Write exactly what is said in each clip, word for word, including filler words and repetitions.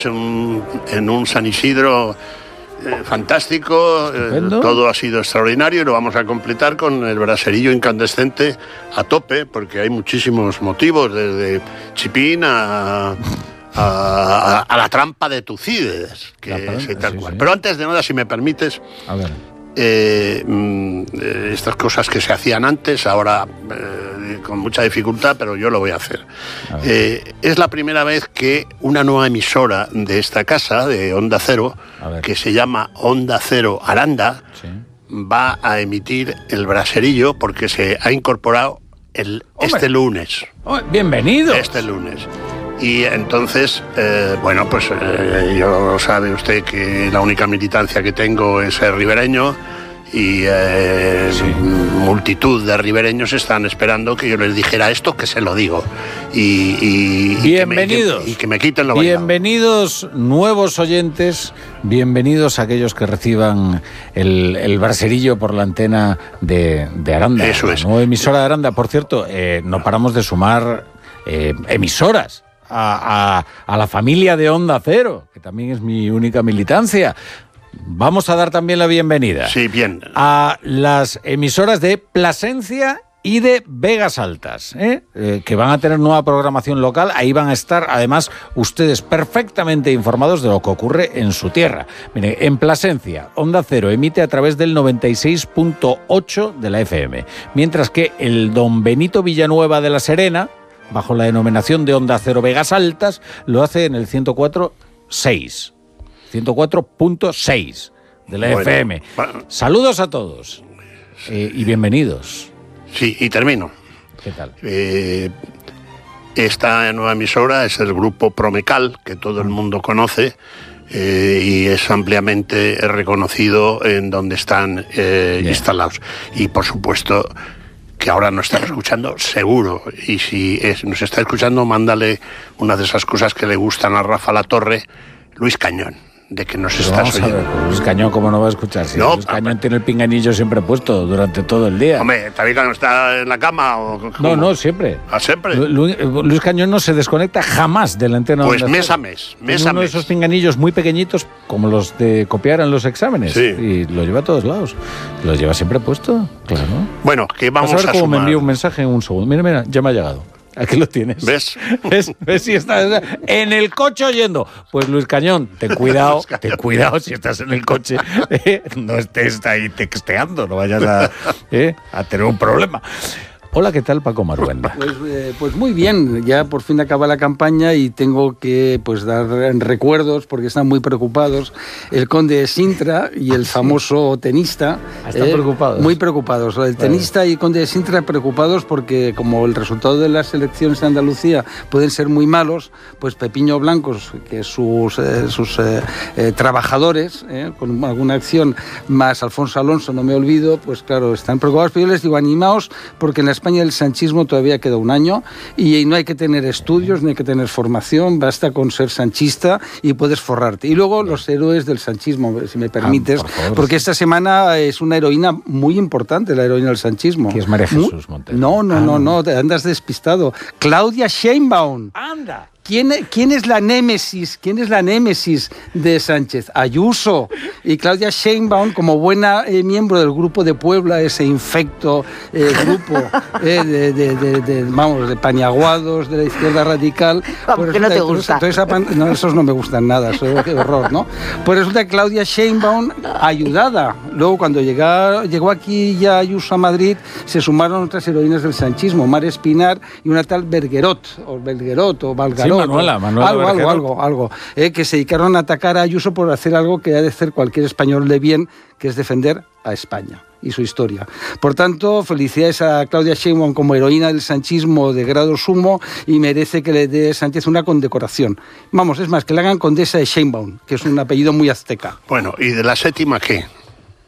Un, en un San Isidro eh, fantástico, eh, todo ha sido extraordinario y lo vamos a completar con el braserillo incandescente a tope, porque hay muchísimos motivos, desde Chipín a, a, a, a la trampa de Tucídides, que la es tal sí, cual. Sí. Pero antes de nada, si me permites, a ver. Eh, eh, estas cosas que se hacían antes, ahora eh, con mucha dificultad, pero yo lo voy a hacer. A eh, es la primera vez que una nueva emisora de esta casa, de Onda Cero, que se llama Onda Cero Aranda, sí. va a emitir el braserillo porque se ha incorporado el, este lunes. Oh, bienvenido. Este lunes. Y entonces, eh, bueno, pues eh, yo sabe usted que la única militancia que tengo es ser ribereño y eh, sí. multitud de ribereños están esperando que yo les dijera esto, que se lo digo. Y, y, bienvenidos. Y que, me, y que me quiten lo bailado. Bienvenidos nuevos oyentes, bienvenidos a aquellos que reciban el, el braserillo por la antena de, de Aranda. Eso es. La nueva emisora de Aranda, por cierto, eh, no paramos de sumar eh, emisoras. A, a, a la familia de Onda Cero, que también es mi única militancia. Vamos a dar también la bienvenida sí, bien. a las emisoras de Plasencia y de Vegas Altas, ¿eh? Eh, que van a tener nueva programación local. Ahí van a estar, además, ustedes perfectamente informados de lo que ocurre en su tierra. Mire, en Plasencia, Onda Cero emite a través del noventa y seis punto ocho de la F M, mientras que el Don Benito Villanueva de la Serena, bajo la denominación de Onda Cero Vegas Altas, lo hace en el ciento cuatro punto seis. ciento cuatro punto seis de la bueno, F M. Bueno. Saludos a todos eh, y bienvenidos. Sí, y termino. ¿Qué tal? Eh, esta nueva emisora es el grupo Promecal, que todo el mundo conoce, eh, y es ampliamente reconocido en donde están eh, instalados. Y, por supuesto, que ahora nos están escuchando, seguro. Y si es, nos está escuchando, mándale una de esas cosas que le gustan a Rafa Latorre, Luis Cañón, de que nos Pero estás oyendo. Ver, Luis Cañón, ¿cómo no va a escuchar? Si no, Luis Cañón tiene el pinganillo siempre puesto durante todo el día. Hombre, ¿también cuando está en la cama? O, no, no, siempre. ¿Ah, siempre? Lu, Luis Cañón no se desconecta jamás de la antena. Pues mes a mes, mes a mes. Uno de esos pinganillos muy pequeñitos, como los de copiar en los exámenes. Sí. Y lo lleva a todos lados. Los lleva siempre puesto, claro. Bueno, que vamos a ver a cómo sumar. me envió un mensaje en un segundo. Mira, mira, ya me ha llegado. Aquí lo tienes. ¿Ves? ¿Ves? ¿Ves si estás en el coche oyendo? Pues Luis Cañón, ten cuidado, ten cuidado si estás en el coche. Eh, no estés ahí texteando, no vayas a, eh, a tener un problema. Hola, ¿qué tal, Paco Maruenda? Pues, eh, pues muy bien, ya por fin acaba la campaña y tengo que pues dar recuerdos porque están muy preocupados el conde de Sintra y el famoso tenista. ¿Están eh, preocupados? Muy preocupados. El tenista y el conde de Sintra preocupados porque como el resultado de las elecciones de Andalucía pueden ser muy malos, pues Pepiño Blancos, que sus, eh, sus eh, eh, trabajadores, eh, con alguna acción, más Alfonso Alonso, no me olvido, pues claro, están preocupados, pero yo les digo, animaos, porque en la España el sanchismo todavía queda un año y no hay que tener estudios, no hay que tener formación, basta con ser sanchista y puedes forrarte. Y luego los héroes del sanchismo, si me permites, ah, por favor, porque esta semana es una heroína muy importante, la heroína del sanchismo. ¿Qué es María Jesús Montero? No, no, ah, no, no, te andas despistado. Claudia Sheinbaum. ¡Anda! ¿Quién, ¿Quién es la némesis? ¿Quién es la némesis de Sánchez? Ayuso. Y Claudia Sheinbaum, como buena eh, miembro del grupo de Puebla, ese infecto eh, grupo eh, de, de, de, de, vamos, de paniaguados de la izquierda radical. Pues ¿qué no te gusta? Pues, entonces, no, esos no me gustan nada, eso es horror, ¿no? Pues resulta que Claudia Sheinbaum, ayudada, luego cuando llegó, llegó aquí ya Ayuso a Madrid, se sumaron otras heroínas del sanchismo, Mar Espinar y una tal Bergerot, o Bergerot, o Valgarot. Sí, Manuela, Manuela algo, algo, algo, algo, eh, que se dedicaron a atacar a Ayuso por hacer algo que ha de hacer cualquier español de bien, que es defender a España y su historia. Por tanto, felicidades a Claudia Sheinbaum como heroína del sanchismo de grado sumo y merece que le dé Sánchez una condecoración. Vamos, es más, que le hagan condesa de Sheinbaum, que es un apellido muy azteca. Bueno, ¿y de la séptima qué?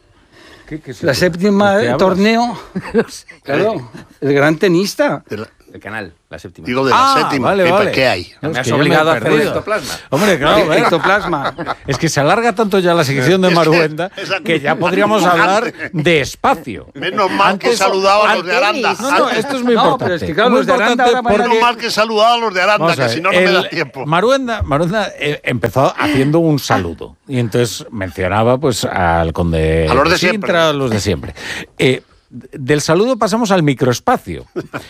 ¿Qué, qué la séptima torneo, claro, el gran tenista. De la... El canal, la séptima. Digo de Ah, la séptima. vale, ¿Qué, vale. ¿Qué hay? No, Me es has que yo obligado me he a hacer perdido. ectoplasma. Hombre, claro, ¿ves? Ectoplasma. Es que se alarga tanto ya la sección de Es que Maruenda esa- que ya podríamos hablar de espacio. Menos mal que he Antes- saludado a los de Antenis. Aranda. No, no, esto es muy No, importante. pero es que claro, Muy los de Aranda importante ahora van a- porque- Menos mal que he saludado a los de Aranda, Vamos a que ver, si no, no me el- da tiempo. Maruenda, Maruenda eh, empezó haciendo un saludo y entonces mencionaba pues al conde A los de Sintra, siempre. a los de siempre. Eh, del saludo pasamos al microespacio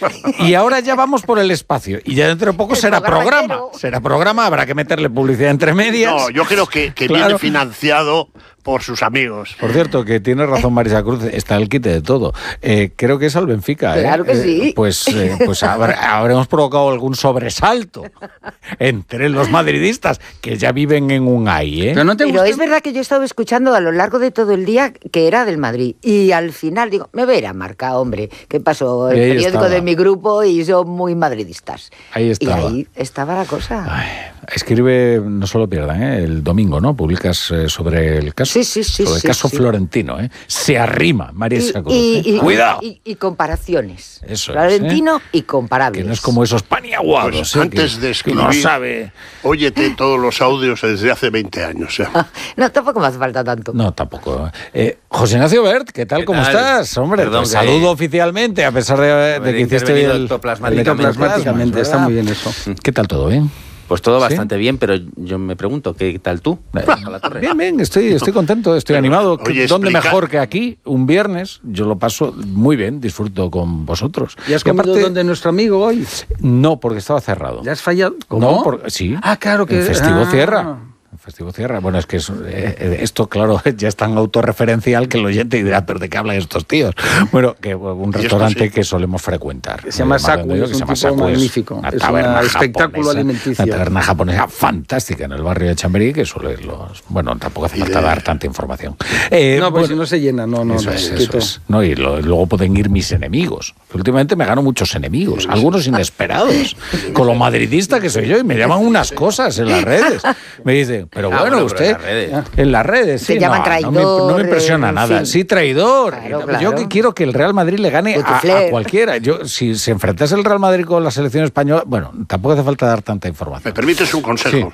y ahora ya vamos por el espacio y ya dentro de poco El será programa programa, entero. será programa, habrá que meterle publicidad entre medias. No, yo creo que, que Claro. viene financiado por sus amigos. Por cierto, que tiene razón Marisa Cruz, está el quite de todo. Eh, creo que es al Benfica. ¿eh? Claro que Eh, sí. pues eh, pues habrá- habremos provocado algún sobresalto entre los madridistas que ya viven en un ay, ¿eh? Pero no te Pero gusta. es verdad que yo he estado escuchando a lo largo de todo el día que era del Madrid. Y al final digo, me voy a ir a Marca, hombre. ¿Qué pasó? El Y ahí periódico estaba. de mi grupo y son muy madridistas. Ahí estaba. Y ahí estaba la cosa. Ay, escribe, no solo pierdan, ¿eh? El domingo, ¿no? Publicas eh, sobre el caso. Sí, sí, sí, Sobre el sí, caso sí. florentino, ¿eh? Se arrima Marisa Cruz. y, ¿eh? y- Cuidado. y- y comparaciones. Eso es, Florentino y comparables. Que no es como esos paniaguados. Pues ¿eh? antes que, de que uno escribir, sabe. óyete todos los audios desde hace veinte años. ¿eh? No, tampoco me hace falta tanto. No, tampoco. Eh, José Ignacio Bert, ¿qué tal? ¿Qué ¿Cómo tal? estás? Hombre, Perdón, te que- saludo oficialmente, a pesar de, de Haber que hiciste hoy intervenido el... ectoplasmáticamente. Ectoplasmáticamente, está muy bien eso. ¿Qué tal todo? ¿Bien? Pues todo ¿Sí? bastante bien, pero yo me pregunto, ¿qué tal tú? A la torre. Bien, bien, estoy, estoy contento, estoy animado. Oye, ¿Dónde explica- mejor que aquí? Un viernes, yo lo paso muy bien, disfruto con vosotros. ¿Y has Y comido aparte- donde nuestro amigo hoy? No, porque estaba cerrado. ¿Ya has fallado? No, por- sí. Ah, claro que... El festivo ah. cierra. El festivo cierra. Bueno, es que es, eh, esto, claro, ya es tan autorreferencial que el oyente dirá, ¿pero de qué hablan estos tíos? Bueno, que un esto restaurante sí. que solemos frecuentar. Que se llama Eh, Saku, Maruenda, es que un se llama tipo Saku, es magnífico. una Es taberna un espectáculo japonesa, alimenticio. Una taberna japonesa fantástica en el barrio de Chamberí, que suele los... Bueno, tampoco hace Y falta de- dar tanta información. Eh, No, pues bueno, si no se llena, no, no, eso no, es, eso quieto. es. No, y lo- luego pueden ir mis enemigos. Últimamente me gano muchos enemigos, algunos inesperados. Con lo madridista que soy yo, y me llaman unas cosas en las redes. Me dicen, pero Ah, bueno, bueno, pero usted. en las redes. En las redes, sí. Te llaman no, no me- traidor, No me, impresiona en nada. fin. Sí, traidor. Claro, Yo claro. que quiero que el Real Madrid le gane a, Putifler. a cualquiera. Yo, si se enfrentase el Real Madrid con la selección española, bueno, tampoco hace falta dar tanta ¿Me información. permites un consejo?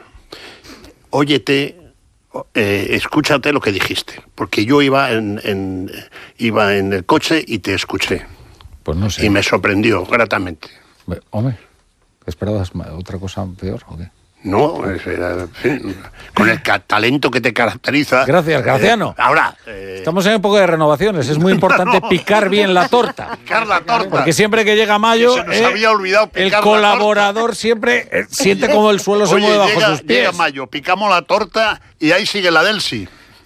Óyete, eh, escúchate lo que dijiste, porque yo iba en, en- iba en el coche y te escuché, Pues no sé. y me sorprendió gratamente. Hombre, ¿esperabas ma- otra cosa peor o qué? No, es- era- en fin, con el ca- talento que te caracteriza. Gracias, Graciano. Eh, ahora, eh, Estamos en época de renovaciones. Es muy importante picar bien la torta. picar la torta. Porque siempre que llega mayo, Que se nos eh, había olvidado el picar la colaborador siempre eh, siente como el suelo se Oye, mueve bajo llega, sus pies. llega mayo, picamos la torta y ahí sigue la Delsi.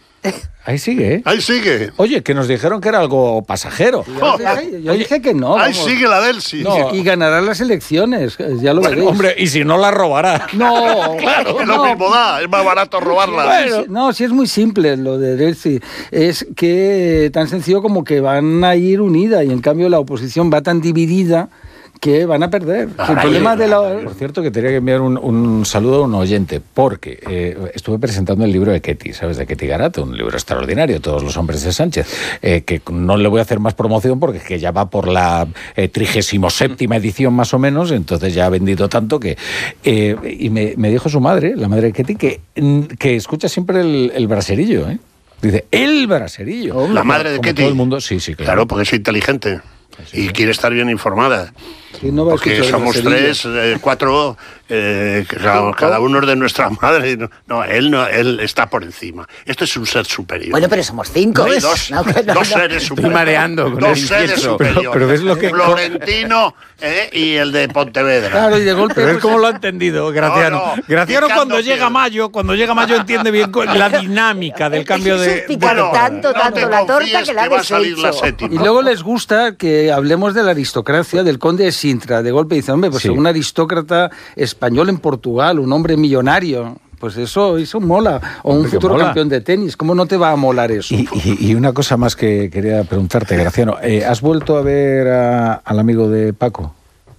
Ahí sigue, ¿eh? Ahí sigue. Oye, que nos dijeron que era algo pasajero. Yo dije, yo dije que no. Ahí vamos. sigue la Delsi. No. Y ganará las elecciones, ya lo veréis. Hombre, y si no la robará. No, claro. Es lo mismo da, es más barato robarla. Sí, No, sí es muy simple lo de Delcy. Es que tan sencillo como que van a ir unida y en cambio la oposición va tan dividida que van a perder. Ah, el problema ahí, de la... Por cierto, que tenía que enviar un, un saludo a un oyente, porque eh, estuve presentando el libro de Ketty, ¿sabes? De Ketty Garat, un libro extraordinario, Todos los hombres de Sánchez, eh, que no le voy a hacer más promoción porque es que ya va por la trigésimo séptima edición más o menos, entonces ya ha vendido tanto que... eh, y me, me dijo su madre, la madre de Ketty, que, que escucha siempre el, el braserillo, ¿eh? Dice, el braserillo. La madre de Como Ketty. todo el mundo, sí, sí, claro. Claro, porque es inteligente y quiere estar bien informada. Sí, no va a Porque escuchar el somos braserillo. tres, eh, cuatro, eh, cada, cada uno es de nuestra madre. No, no, él no, él está por encima. Esto es un ser superior. Bueno, pero somos cinco. No, hay ¿ves? dos, No, que no, dos no. seres superiores. mareando con dos el seres incienso. superiores. Pero- pero ves lo que- Florentino eh, y el de Pontevedra. Claro, y de golpe... Pero es pues, como lo ha entendido, Graciano. No, no, Graciano picando cuando llega piedra. mayo, cuando llega mayo entiende bien cu- la dinámica del cambio de... Jesús pica Bueno, tanto, no tanto te la torta confíes que la va a ha salir la deshecho. séptima. Y luego les gusta que hablemos de la aristocracia, del conde de Sintra. De golpe dicen, hombre, pues Sí. un aristócrata español en Portugal, un hombre millonario. Pues eso, eso mola. O un Hombre, que futuro mola. campeón de tenis. ¿Cómo no te va a molar eso? Y, y- y una cosa más que quería preguntarte, Graciano. Eh, ¿Has vuelto a ver a- al amigo de Paco?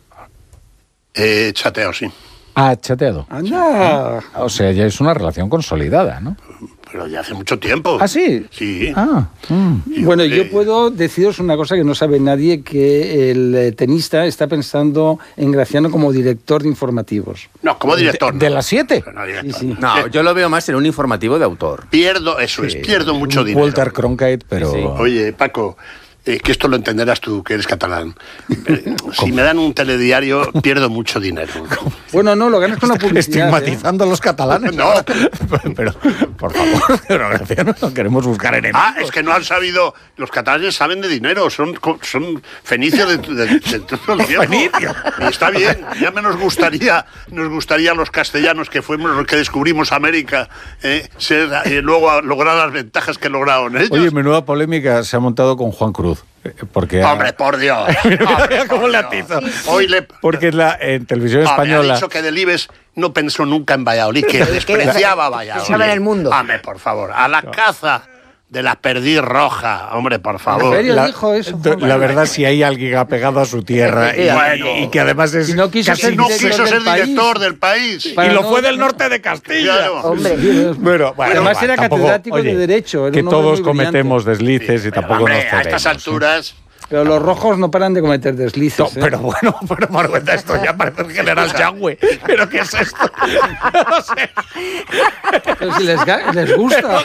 Eh, chateo, sí. Ah, chateado. Anda. O sea, ya es una relación consolidada, ¿no? pero ya hace mucho tiempo. ¿Ah, sí? Sí. Ah. Mm. Bueno, yo puedo deciros una cosa que no sabe nadie, que el tenista está pensando en Graciano como director de informativos. No, como director. ¿De, de las siete? No, director. Sí, sí. No, yo lo veo más en un informativo de autor. Pierdo, eso es, pierdo mucho dinero. Walter Cronkite, pero... Sí, sí. Oye, Paco, eh, que esto lo entenderás tú, que eres catalán. Eh, si me dan un telediario, pierdo mucho dinero. Bueno, no, lo ganas con la publicidad. Estigmatizando ¿eh? a los catalanes. No. Pero, por favor, pero Graciano, no queremos buscar enemigos. Ah, es que no han sabido... Los catalanes saben de dinero, son, son fenicios de, de, de, de todo el tiempo. Fenicio. Y está bien, ya me nos gustaría, nos gustaría a los castellanos, que fuimos los que descubrimos América, eh, ser, eh, luego a lograr las ventajas que lograron ellos. Oye, menuda polémica se ha montado con Juan Cruz. Porque Hombre, por Dios. Hombre, ¿Cómo por le Dios. atizo? Hoy le... Porque la, en televisión Hombre, española... ha dicho que Delibes no pensó nunca en Valladolid, que despreciaba Valladolid. Pensaba en el mundo. Hombre, por favor, a la caza de la perdiz roja, hombre, por ¿En favor. serio La, dijo eso? la verdad, si hay alguien apegado a su tierra y, Bueno. y que además es... Y no quiso casi ser No director quiso ser del país. director del país. Para y lo no- fue del norte de Castilla. Claro. Hombre. Bueno, bueno, Además va, era tampoco- catedrático oye, de Derecho, era que un hombre todos muy brillante. cometemos deslices y Pero, tampoco hombre, nos a cedemos. estas alturas... Pero los rojos no paran de cometer deslices. No, ¿eh? pero bueno, pero Maruenda, esto ya parece el general Yangüe. ¿Pero qué es esto? No sé. Pero si les, ga- les gusta.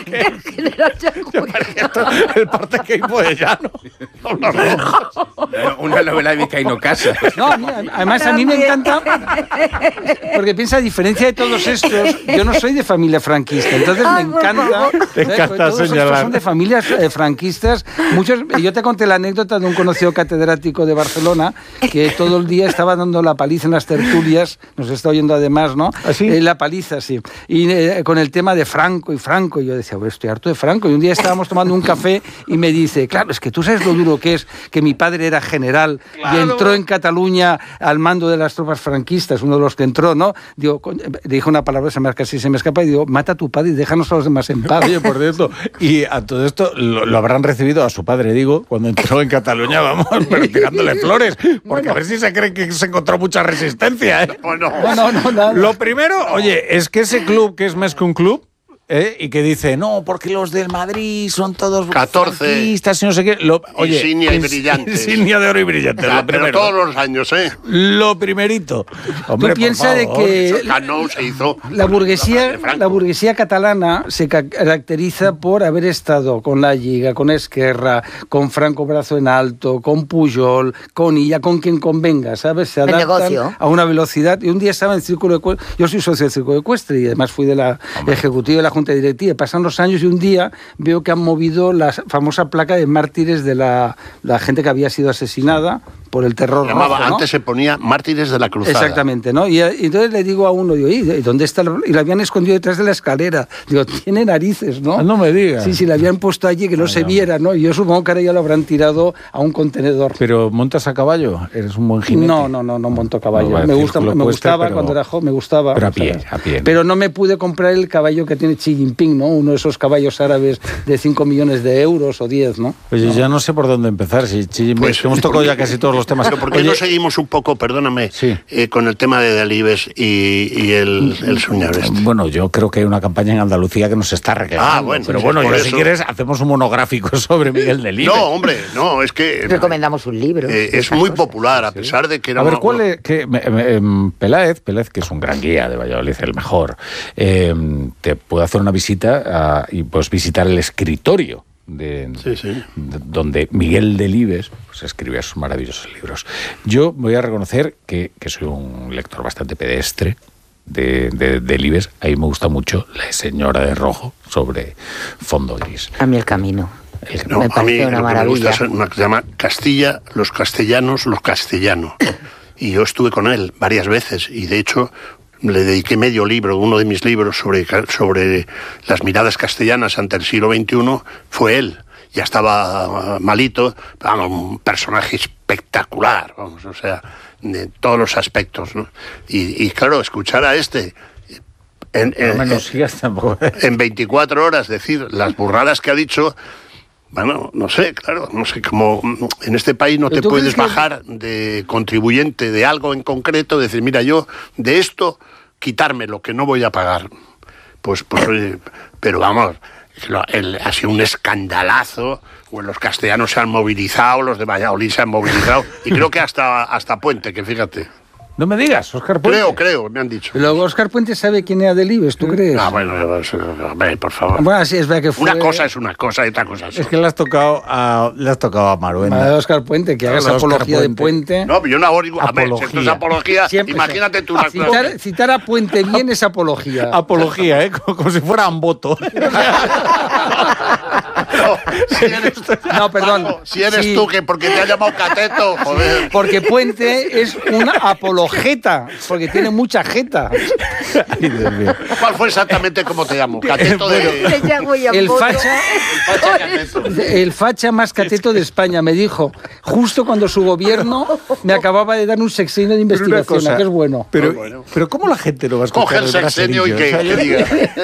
Parece esto el parte que hizo de llano. Son los rojos. Una novela de Vizcaíno Casa. No, a mí- además a mí me encanta, porque piensa, a diferencia de todos estos, yo no soy de familia franquista, entonces me Ay, por encanta, favor. Te ¿sabes? encanta Porque todos estos señalar. son de familias eh, franquistas. Muchos, yo te conté la anécdota de un conocido catedrático de Barcelona que todo el día estaba dando la paliza en las tertulias, nos está oyendo además, ¿no? ¿Ah, sí? Eh, la paliza, sí. Y eh, con el tema de Franco y Franco, y yo decía, bueno, estoy harto de Franco. Y un día estábamos tomando un café y me dice, claro, es que tú sabes lo duro que es que mi padre era general y entró en Cataluña al mando de las tropas franquistas, uno de los que entró, ¿no? Digo, co- dijo una palabra, se me, casi se me escapa, y digo, mata a tu padre y déjanos a los demás en paz. Oye, por cierto, y a todo esto lo, lo habrán recibido a su padre, digo, cuando entró en Cataluña, vamos, pero tirándole flores, porque a ver si se cree que se encontró mucha resistencia, ¿eh? Bueno, No, no, no, nada. Lo primero, oye, es que ese club que es más que un club, ¿eh? Y que dice, no, porque los del Madrid son todos catorce franquistas y no sé qué. Lo, oye, insignia y ins- brillante. Insignia de oro y brillante. Ah, Lo pero primero. todos los años, ¿eh? Lo primerito. Hombre, Tú piensas por de favor. que Cano se hizo... la burguesía, de Franco. la burguesía catalana se ca- caracteriza por haber estado con la Lliga, con Esquerra, con Franco Brazo en Alto, con Pujol, con Illa, con quien convenga, ¿sabes? Se El adaptan negocio. a una velocidad. Y un día estaba en el Círculo Ecuestre, yo soy socio del Círculo Ecuestre y además fui de la ejecutiva de la Junta Directiva. Pasan los años y un día veo que han movido la famosa placa de mártires de la, la gente que había sido asesinada por el terror Llamaba, rojo, ¿no? antes se ponía Mártires de la Cruzada. Exactamente, ¿no? Y, y entonces le digo a uno, digo, ¿y dónde está? el-?" Y la habían escondido detrás de la escalera. Digo, tiene narices, ¿no? Ah, no me digas. Sí, sí, la habían puesto allí que no se viera, ¿no? Y yo supongo que ahora ya lo habrán tirado a un contenedor. Pero montas a caballo, eres un buen jinete. No, no, no, no monto a caballo. No, vale, me gusta, círculo me ecuestre, gustaba pero- cuando era joven, me gustaba. Pero a o sea, pie, a pie. Pero no me pude comprar el caballo que tiene Xi Jinping, ¿no? Uno de esos caballos árabes de cinco millones de euros o diez, ¿no? Oye, ya no sé por dónde empezar. Si, si- Pues, es que hemos tocado ya casi todos los temas. Pero ¿por qué Oye, no seguimos un poco, perdóname, Sí. eh, con el tema de Delibes y, y el, el Suñar este? Bueno, yo creo que hay una campaña en Andalucía que nos está reclamando. Ah, bueno, pero sí, bueno, por ya eso. si quieres hacemos un monográfico sobre Miguel Delibes. No, hombre, no, es que... Recomendamos un libro. eh, es esas muy cosas. popular, a pesar de que era A ver, una- ¿cuál es? Que, me- me- em, Peláez, Peláez, que es un gran guía de Valladolid, el mejor, em, te puede hacer una visita a- y pues visitar el escritorio de, Sí, sí. de- donde Miguel Delibes pues, escribía sus maravillosos libros. Yo voy a reconocer que, que soy un lector bastante pedestre de, de Delibes. A mí me gusta mucho La señora de rojo sobre fondo gris. A mí el camino. El- No, Me a mí parece una lo que me gusta maravilla. es una que se llama Castilla, los castellanos, los castellanos. Y yo estuve con él varias veces y de hecho le dediqué medio libro, uno de mis libros sobre, ca- sobre las miradas castellanas ante el siglo veintiuno, fue él. Ya estaba uh, malito, vamos, un personaje espectacular, vamos, o sea, de todos los aspectos, ¿no? Y, y claro, escuchar a este en, No en- me lo sigas tampoco. en veinticuatro horas decir las burradas que ha dicho, bueno, no sé, claro, no sé, como en este país no te ¿Pero tú puedes crees que- bajar de contribuyente de algo en concreto, decir, mira, yo de esto quitarme lo que no voy a pagar. pues, pues oye, pero vamos, el, ha sido un escandalazo. Pues los castellanos se han movilizado, los de Valladolid se han movilizado, y creo que hasta, hasta Puente, que fíjate. No me digas, Óscar Puente. Creo, creo, me han dicho. Luego Óscar Puente sabe quién era Delibes, ¿tú crees? No, bueno, a ver, por favor. Bueno, sí, es verdad que fue... Una cosa es una cosa y otra cosa es otra. Es que le has tocado a, le has tocado a Maruenda. A Óscar Puente, que haga esa apología Puente. de Puente. No, yo no hago ninguna... A ver, si esto es apología, siempre imagínate tú... Una... Citar, citar a Puente bien es apología. Apología, ¿eh? Como, como si fuera Amboto. No, si eres, no, perdón. Paco, si eres sí. tú, que porque te ha llamado cateto, joder. Porque Puente es una apologeta, porque tiene mucha jeta. Ay, Dios mío. ¿Cuál fue exactamente cómo te llamo? Cateto de... El facha, el facha cateto. El facha más cateto de España, me dijo, justo cuando su gobierno me acababa de dar un sexenio de investigación, cosa, que es bueno. Pero, bueno. pero ¿cómo la gente lo va a escuchar? Coge el sexenio y que, que diga.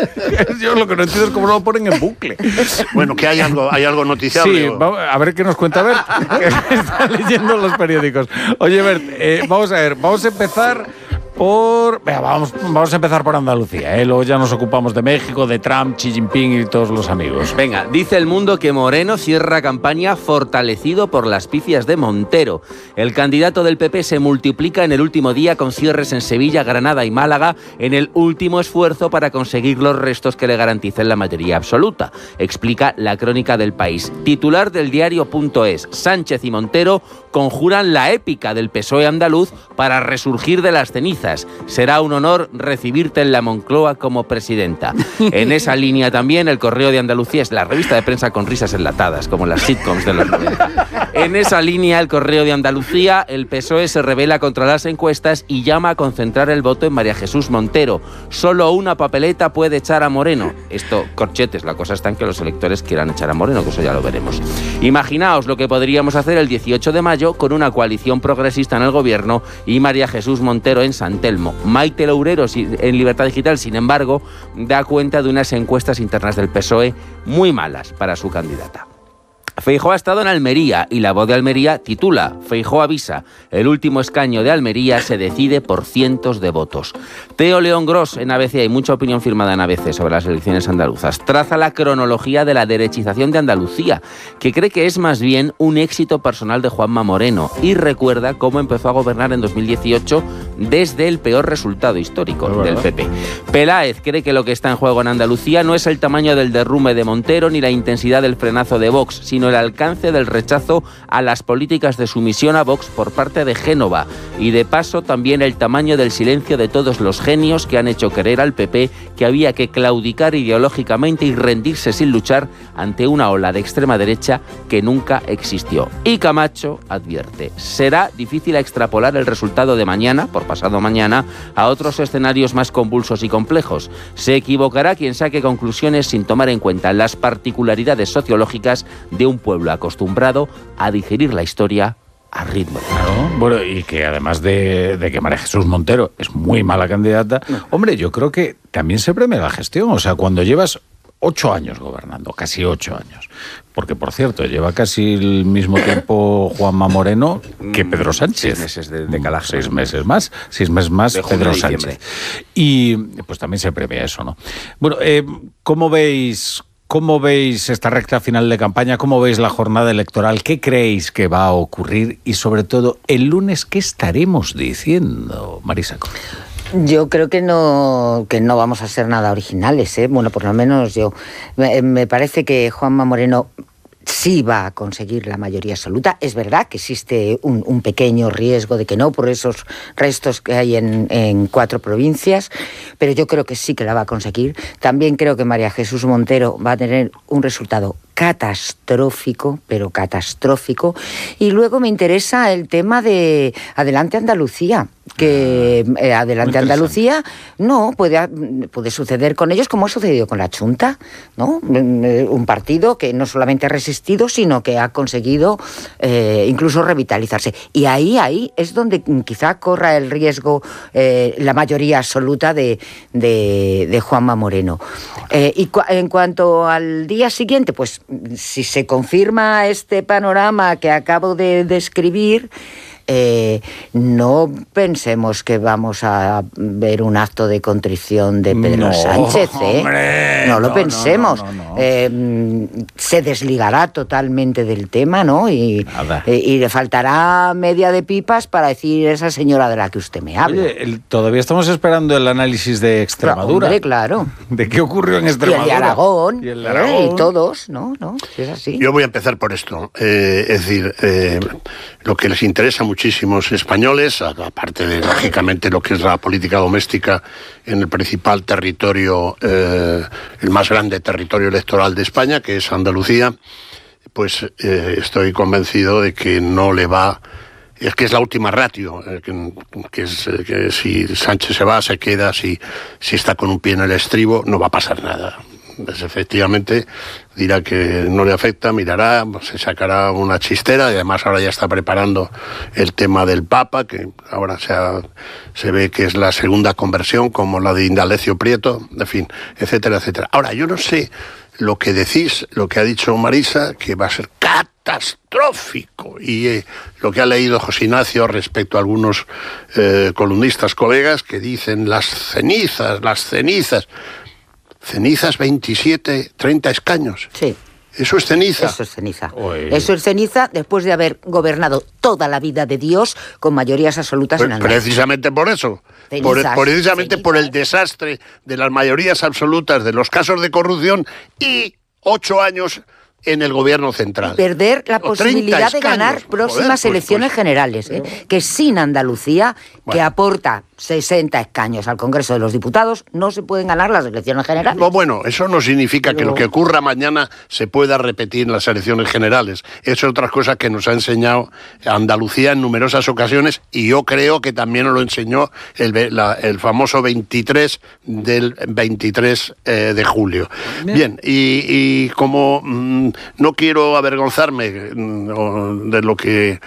Yo lo que no entiendo es cómo lo ponen en bucle. Bueno, que hay algo, hay algo noticiable. Sí, vamos, a ver qué nos cuenta Bert, que está leyendo los periódicos. Oye, Bert, eh, vamos a ver, vamos a empezar por... Venga, vamos, vamos a empezar por Andalucía, ¿eh? Luego ya nos ocupamos de México, de Trump, Xi Jinping y todos los amigos. Venga, dice El Mundo que Moreno cierra campaña fortalecido por las pifias de Montero. El candidato del P P se multiplica en el último día con cierres en Sevilla, Granada y Málaga en el último esfuerzo para conseguir los restos que le garanticen la mayoría absoluta, explica la Crónica del País. Titular del diario.es, Sánchez y Montero conjuran la épica del P S O E andaluz para resurgir de las cenizas. Será un honor recibirte en la Moncloa como presidenta. En esa línea también El Correo de Andalucía es la revista de prensa con risas enlatadas, como las sitcoms de los noventa. En esa línea El Correo de Andalucía, el P S O E se rebela contra las encuestas y llama a concentrar el voto en María Jesús Montero. Solo una papeleta puede echar a Moreno. Esto, corchetes, la cosa está en que los electores quieran echar a Moreno, que eso ya lo veremos. Imaginaos lo que podríamos hacer el dieciocho de mayo con una coalición progresista en el gobierno y María Jesús Montero en San Telmo. Maite Lourero en Libertad Digital, sin embargo, da cuenta de unas encuestas internas del P S O E muy malas para su candidata. Feijóo ha estado en Almería y La Voz de Almería titula Feijóo avisa, el último escaño de Almería se decide por cientos de votos. Teo León Gros en A B C, hay mucha opinión firmada en A B C sobre las elecciones andaluzas, traza la cronología de la derechización de Andalucía, que cree que es más bien un éxito personal de Juanma Moreno y recuerda cómo empezó a gobernar en dos mil dieciocho desde el peor resultado histórico del P P. Peláez cree que lo que está en juego en Andalucía no es el tamaño del derrumbe de Montero ni la intensidad del frenazo de Vox, sino el alcance del rechazo a las políticas de sumisión a Vox por parte de Génova y de paso también el tamaño del silencio de todos los genios que han hecho creer al P P que había que claudicar ideológicamente y rendirse sin luchar ante una ola de extrema derecha que nunca existió. Y Camacho advierte, será difícil extrapolar el resultado de mañana, por pasado mañana, a otros escenarios más convulsos y complejos. Se equivocará quien saque conclusiones sin tomar en cuenta las particularidades sociológicas de un pueblo acostumbrado a digerir la historia a ritmo. Claro. Bueno, y que además de, de que María Jesús Montero es muy mala candidata, hombre, yo creo que también se premia la gestión. O sea, cuando llevas ocho años gobernando, casi ocho años, porque por cierto, lleva casi el mismo tiempo Juanma Moreno que Pedro Sánchez. Seis meses de, de calaje. Seis meses más, seis meses más de Pedro Sánchez. Y pues también se premia eso, ¿no? Bueno, eh, ¿cómo veis... ¿Cómo veis esta recta final de campaña? ¿Cómo veis la jornada electoral? ¿Qué creéis que va a ocurrir? Y sobre todo, el lunes, ¿qué estaremos diciendo, Marisa? Yo creo que no que no vamos a ser nada originales, ¿eh? Bueno, por lo menos yo. Me, me parece que Juanma Moreno sí va a conseguir la mayoría absoluta. Es verdad que existe un, un pequeño riesgo de que no, por esos restos que hay en, en cuatro provincias, pero yo creo que sí que la va a conseguir. También creo que María Jesús Montero va a tener un resultado catastrófico, pero catastrófico. Y luego me interesa el tema de Adelante Andalucía, que eh, Adelante Andalucía no puede, puede suceder con ellos como ha sucedido con la Chunta, ¿no? Un partido que no solamente ha resistido, sino que ha conseguido eh, incluso revitalizarse. Y ahí, ahí es donde quizá corra el riesgo eh, la mayoría absoluta de, de, de Juanma Moreno. Eh, y cu- en cuanto al día siguiente, pues si se confirma este panorama que acabo de describir, eh, no pensemos que vamos a ver un acto de contrición de Pedro no, Sánchez, ¿eh? Hombre, no lo no, pensemos. no, no, no, no. Eh, se desligará totalmente del tema, ¿no? Y, eh, y le faltará media de pipas para decir esa señora de la que usted me habla. Oye, el, todavía estamos esperando el análisis de Extremadura. Hombre, claro. ¿De qué ocurrió en Extremadura? Y el de Aragón. Y el de ¿eh? Aragón. Y todos, ¿no? ¿no? Es así. Yo voy a empezar por esto. Eh, es decir, eh, lo que les interesa a muchísimos españoles, aparte de, lógicamente, lo que es la política doméstica en el principal territorio, eh, el más grande territorio electoral de España, que es Andalucía, pues eh, estoy convencido de que no le va... Es que es la última ratio, eh, que, que es eh, que si Sánchez se va, se queda, si, si está con un pie en el estribo, no va a pasar nada. Pues efectivamente dirá que no le afecta, mirará, se sacará una chistera y además ahora ya está preparando el tema del Papa, que ahora se, ha, se ve que es la segunda conversión, como la de Indalecio Prieto, en fin, etcétera, etcétera. Ahora, yo no sé lo que decís, lo que ha dicho Marisa, que va a ser catastrófico, y eh, lo que ha leído José Ignacio respecto a algunos eh, columnistas colegas que dicen las cenizas, las cenizas... Cenizas veintisiete, treinta escaños. Sí. ¿Eso es ceniza? Eso es ceniza. Oye. Eso es ceniza después de haber gobernado toda la vida de Dios con mayorías absolutas Pues en Andalucía. precisamente por eso. Cenizas, Por, precisamente cenizas. por el desastre de las mayorías absolutas de los casos de corrupción y ocho años en el gobierno central. Perder la O treinta posibilidad de escaños. ganar próximas Joder, pues, elecciones pues, generales, ¿eh? Que sin Andalucía, Bueno. que aporta sesenta escaños al Congreso de los Diputados, no se pueden ganar las elecciones generales. No, bueno, eso no significa Pero... que lo que ocurra mañana se pueda repetir en las elecciones generales. Eso es otra cosa que nos ha enseñado Andalucía en numerosas ocasiones, y yo creo que también nos lo enseñó el, la, el famoso veintitrés del veintitrés eh, de julio. Bien, y, y como mmm, no quiero avergonzarme mmm, de lo que...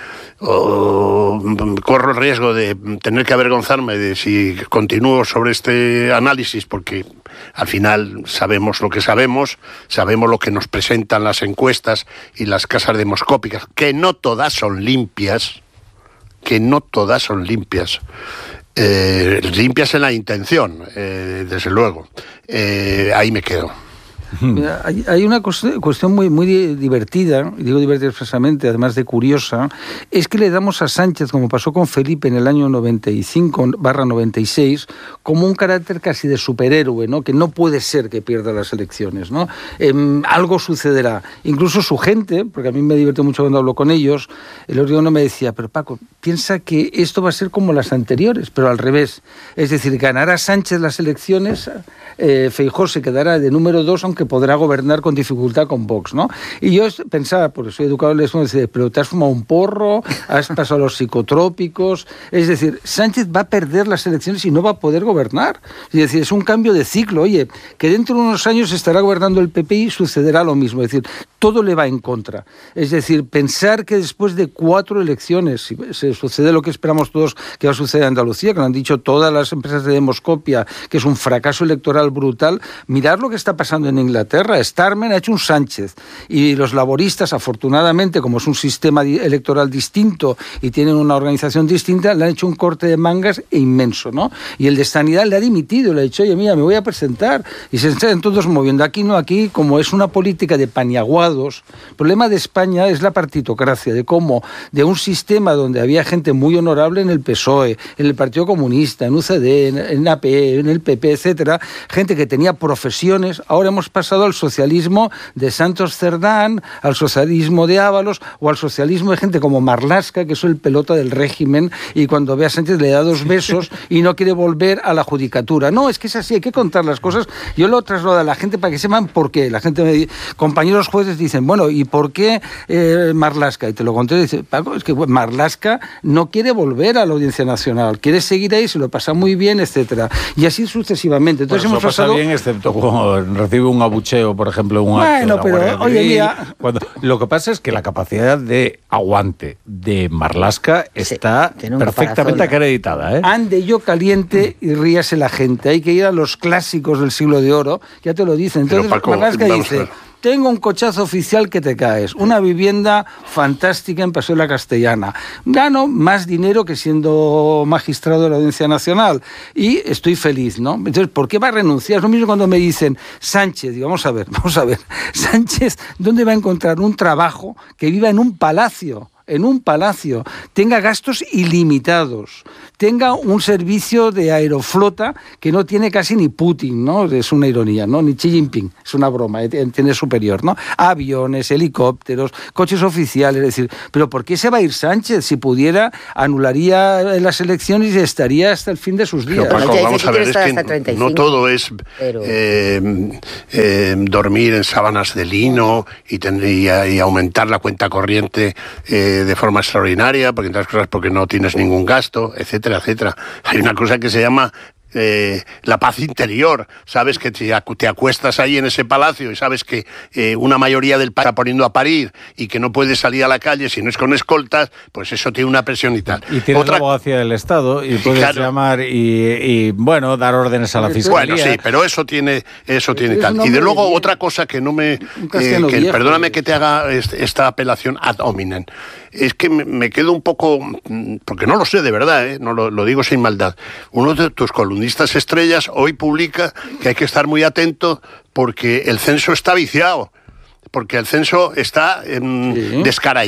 o, corro el riesgo de tener que avergonzarme de si continúo sobre este análisis, porque al final sabemos lo que sabemos, sabemos lo que nos presentan las encuestas y las casas demoscópicas, que no todas son limpias, que no todas son limpias. Eh, limpias en la intención, eh, desde luego. Eh, ahí me quedo. Mira, hay, hay una cuestión muy, muy divertida, y digo divertida expresamente, además de curiosa, es que le damos a Sánchez, como pasó con Felipe en el año noventa y cinco barra noventa y seis, como un carácter casi de superhéroe, ¿no? Que no puede ser que pierda las elecciones, ¿no? Eh, algo sucederá. Incluso su gente, porque a mí me divierte mucho cuando hablo con ellos, el otro día uno me decía, pero Paco, piensa que esto va a ser como las anteriores, pero al revés. Es decir, ganará Sánchez las elecciones, eh, Feijóo se quedará de número dos, aunque que podrá gobernar con dificultad con Vox, ¿no? Y yo pensaba, porque soy educador, les decía, pero te has fumado un porro, has pasado los psicotrópicos, es decir, Sánchez va a perder las elecciones y no va a poder gobernar. Es decir, es un cambio de ciclo, oye, que dentro de unos años estará gobernando el P P y sucederá lo mismo, es decir, todo le va en contra. Es decir, pensar que después de cuatro elecciones, si se sucede lo que esperamos todos que va a suceder en Andalucía, que lo han dicho todas las empresas de demoscopia, que es un fracaso electoral brutal, mirar lo que está pasando en Inglaterra. Starmer ha hecho un Sánchez y los laboristas, afortunadamente, como es un sistema electoral distinto y tienen una organización distinta, le han hecho un corte de mangas inmenso, ¿no? Y el de Sanidad le ha dimitido, le ha dicho, oye, mira, me voy a presentar. Y se están todos moviendo. Aquí no, aquí, como es una política de paniaguados, el problema de España es la partitocracia, de cómo de un sistema donde había gente muy honorable en el P S O E, en el Partido Comunista, en U C D, en, en A P E, en el P P, etcétera, gente que tenía profesiones, ahora hemos pasado al socialismo de Santos Cerdán, al socialismo de Ábalos o al socialismo de gente como Marlaska, que es el pelota del régimen, y cuando ve a Sánchez le da dos besos y no quiere volver a la judicatura. No, es que es así, hay que contar las cosas. Yo lo traslado a la gente para que sepan por qué. La gente, me, compañeros jueces dicen, bueno, ¿y por qué eh, Marlaska? Y te lo conté y dice, Paco, es que Marlaska no quiere volver a la Audiencia Nacional, quiere seguir ahí, se lo pasa muy bien, etcétera. Y así sucesivamente. Entonces pues hemos lo pasa pasado... bien, excepto cuando recibe un abucheo, por ejemplo, un acto Bueno, de pero la Guardia oye, Civil, mira... cuando, lo que pasa es que la capacidad de aguante de Marlaska está sí, perfectamente acreditada, ¿eh? Ande yo caliente y ríase la gente. Hay que ir a los clásicos del siglo de oro, ya te lo dicen. Entonces Paco, Marlaska dice, tengo un cochazo oficial que te caes, una vivienda fantástica en Paseo de la Castellana, gano más dinero que siendo magistrado de la Audiencia Nacional y estoy feliz, ¿no? Entonces, ¿por qué va a renunciar? Es lo mismo cuando me dicen, Sánchez, digo, vamos a ver, vamos a ver, Sánchez, ¿dónde va a encontrar un trabajo que viva en un palacio? En un palacio, tenga gastos ilimitados, tenga un servicio de aeroflota que no tiene casi ni Putin, ¿no? Es una ironía, ¿no? Ni Xi Jinping, es una broma, tiene superior, ¿no? Aviones, helicópteros, coches oficiales, es decir, ¿pero por qué se va a ir Sánchez? Si pudiera, anularía las elecciones y estaría hasta el fin de sus días. Pero, Paco, vamos a ver, es que no todo es pero... eh, eh, dormir en sábanas de lino y, ten, y, y aumentar la cuenta corriente eh, de forma extraordinaria, porque entre otras cosas porque no tienes ningún gasto, etcétera, etcétera. Hay una cosa que se llama eh, la paz interior. Sabes que te, te acuestas ahí en ese palacio y sabes que eh, una mayoría del país está poniendo a parir y que no puedes salir a la calle si no es con escoltas, pues eso tiene una presión y tal. Y tienes Otra... la abogacía del Estado y puedes claro. llamar y, y, bueno, dar órdenes a la fiscalía. Bueno, sí, pero eso tiene eso tiene tal. Y de luego otra cosa que no me... Eh, que, viejo, perdóname que te haga esta apelación ad hominem. Es que me quedo un poco, porque no lo sé de verdad, ¿eh? No lo, lo digo sin maldad. Uno de tus columnistas estrellas hoy publica que hay que estar muy atento porque el censo está viciado, porque el censo está eh, sí. descarado.